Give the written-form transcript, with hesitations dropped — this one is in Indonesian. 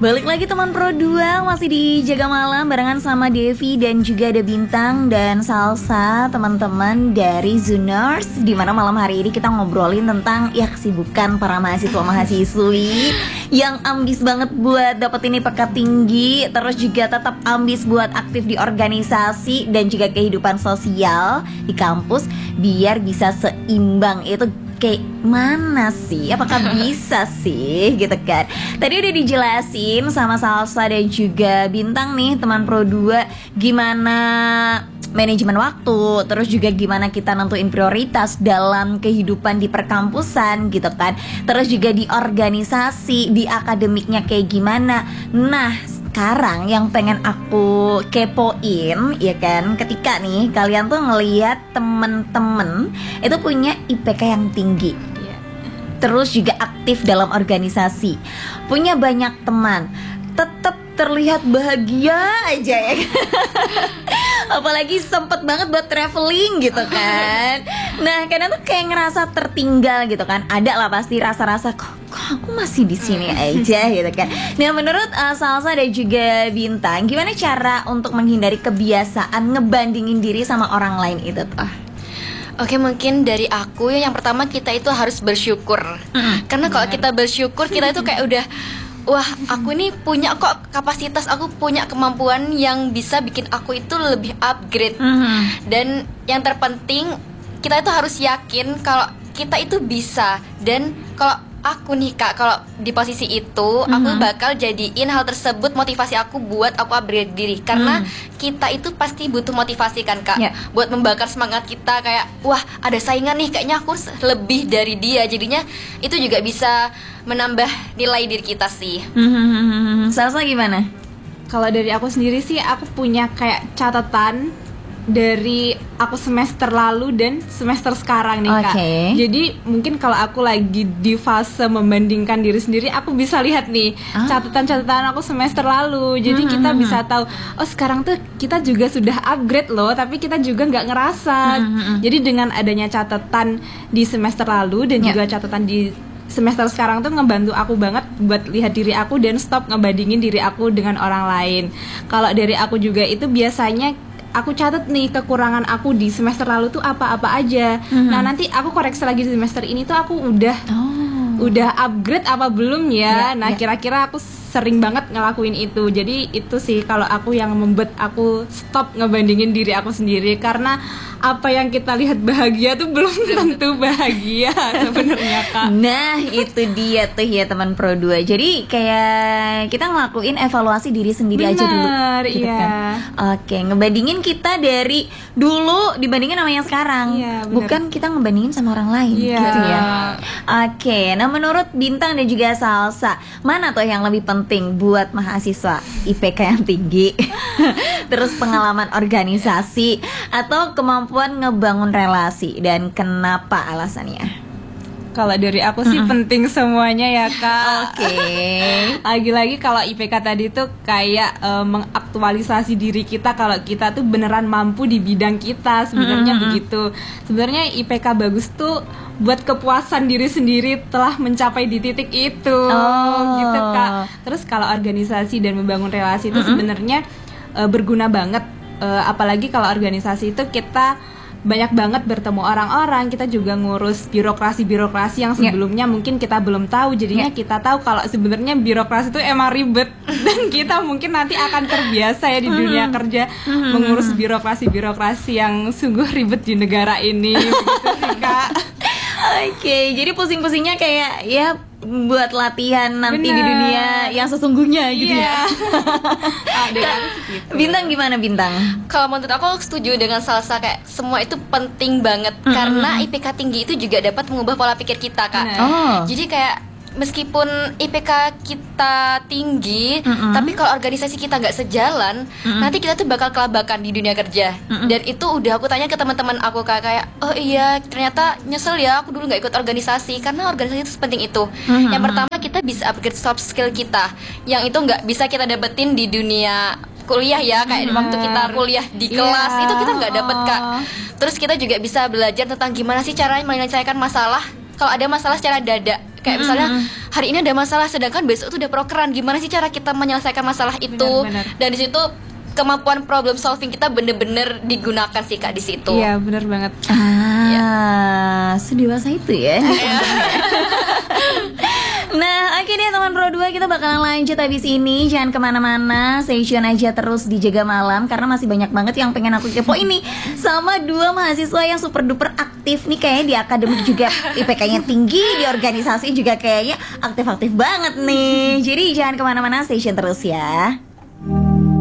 Balik lagi teman Pro 2, masih di Jaga Malam barengan sama Devi dan juga ada Bintang dan Salsa, teman-teman dari Zooners. Dimana malam hari ini kita ngobrolin tentang ya kesibukan para mahasiswa-mahasiswi yang ambis banget buat dapetin IPK tinggi, terus juga tetap ambis buat aktif di organisasi dan juga kehidupan sosial di kampus biar bisa seimbang. Itu kayak mana sih? Apakah bisa sih? Gitu kan. Tadi udah dijelasin sama Salsa dan juga Bintang nih teman Pro 2 gimana manajemen waktu, terus juga gimana kita nentuin prioritas dalam kehidupan di perkampusan gitu kan. Terus juga di organisasi, di akademiknya kayak gimana. Nah, sekarang yang pengen aku kepoin ya kan, ketika nih kalian tuh ngelihat temen-temen itu punya IPK yang tinggi, terus juga aktif dalam organisasi, punya banyak teman, tetap terlihat bahagia aja ya kan? Apalagi sempet banget buat traveling gitu kan. Nah kadang tuh kayak ngerasa tertinggal gitu kan. Ada lah pasti rasa-rasa kok aku masih di sini aja gitu kan. Nah menurut Salsa dan juga Bintang, gimana cara untuk menghindari kebiasaan ngebandingin diri sama orang lain itu tuh? Oke, mungkin dari aku yang pertama kita itu harus bersyukur. Karena kalau kita bersyukur kita itu kayak udah, wah aku ini punya kok kapasitas, aku punya kemampuan yang bisa bikin aku itu lebih upgrade. Dan yang terpenting kita itu harus yakin kalau kita itu bisa. Dan kalau aku nih Kak, kalau di posisi itu aku bakal jadiin hal tersebut motivasi aku buat aku upgrade diri. Karena kita itu pasti butuh motivasi kan Kak, buat membakar semangat kita. Kayak wah ada saingan nih, kayaknya aku lebih dari dia. Jadinya itu juga bisa menambah nilai diri kita sih. Salsa gimana? Kalau dari aku sendiri sih, aku punya kayak catatan dari aku semester lalu dan semester sekarang nih Kak. Jadi mungkin kalau aku lagi di fase membandingkan diri sendiri, aku bisa lihat nih catatan-catatan aku semester lalu. Jadi kita bisa tahu, oh sekarang tuh kita juga sudah upgrade loh, tapi kita juga nggak ngerasa. Jadi dengan adanya catatan di semester lalu dan juga catatan di semester sekarang tuh ngebantu aku banget buat lihat diri aku dan stop ngebandingin diri aku dengan orang lain. Kalau dari aku juga itu biasanya aku catat nih kekurangan aku di semester lalu tuh apa-apa aja. Nah nanti aku koreksi lagi di semester ini tuh aku udah upgrade apa belum ya. Nah kira-kira aku sering banget ngelakuin itu. Jadi itu sih kalau aku yang membuat aku stop ngebandingin diri aku sendiri. Karena apa yang kita lihat bahagia tuh belum tentu bahagia sebenarnya Kak. Nah itu dia tuh ya teman Pro 2. Jadi kayak kita ngelakuin evaluasi diri sendiri aja dulu gitu kan. Oke, ngebandingin kita dari dulu dibandingin sama yang sekarang, bukan kita ngebandingin sama orang lain gitu ya. Oke, nah menurut Bintang dan juga Salsa, mana tuh yang lebih penting buat mahasiswa? IPK yang tinggi terus pengalaman organisasi atau kemampuan ngebangun relasi, dan kenapa alasannya? Kalau dari aku sih penting semuanya ya Kak. Lagi-lagi kalau IPK tadi tuh kayak mengaktualisasi diri kita kalau kita tuh beneran mampu di bidang kita. Sebenarnya begitu. Sebenarnya IPK bagus tuh buat kepuasan diri sendiri telah mencapai di titik itu. Gitu Kak. Terus kalau organisasi dan membangun relasi itu sebenarnya berguna banget. Apalagi kalau organisasi itu kita banyak banget bertemu orang-orang, kita juga ngurus birokrasi yang sebelumnya mungkin kita belum tahu. Jadinya kita tahu kalau sebenarnya birokrasi itu emang ribet dan kita mungkin nanti akan terbiasa ya di dunia kerja mengurus birokrasi yang sungguh ribet di negara ini. Begitu sih Kak. Jadi pusing-pusingnya kayak ya buat latihan nanti di dunia yang sesungguhnya gitu ya. Bintang gimana Bintang? Kalau menurut aku setuju dengan Salsa, kayak semua itu penting banget. Karena IPK tinggi itu juga dapat mengubah pola pikir kita Kak. Jadi kayak meskipun IPK kita tinggi, tapi kalau organisasi kita nggak sejalan, nanti kita tuh bakal kelabakan di dunia kerja. Dan itu udah aku tanya ke teman-teman aku Kak, kayak oh iya ternyata nyesel ya aku dulu nggak ikut organisasi, karena organisasi itu sepenting itu. Yang pertama kita bisa upgrade soft skill kita, yang itu nggak bisa kita dapetin di dunia kuliah ya, kayak waktu kita kuliah di kelas itu kita nggak dapet Kak. Terus kita juga bisa belajar tentang gimana sih cara menyelesaikan masalah kalau ada masalah secara dada. Kayak misalnya hari ini ada masalah, sedangkan besok tuh udah prokeran. Gimana sih cara kita menyelesaikan masalah itu? Benar. Dan di situ kemampuan problem solving kita bener-bener digunakan sih Kak di situ. Iya, benar banget. Sedewasa itu ya. Nah, oke deh teman Pro 2, kita bakalan lanjut habis ini. Jangan kemana-mana, stay tune aja terus di Jaga Malam, karena masih banyak banget yang pengen aku kepo ini sama dua mahasiswa yang super duper aktif nih. Kayaknya di akademik juga IPK-nya tinggi, di organisasi juga kayaknya aktif-aktif banget nih. Jadi jangan kemana-mana, stay tune terus ya.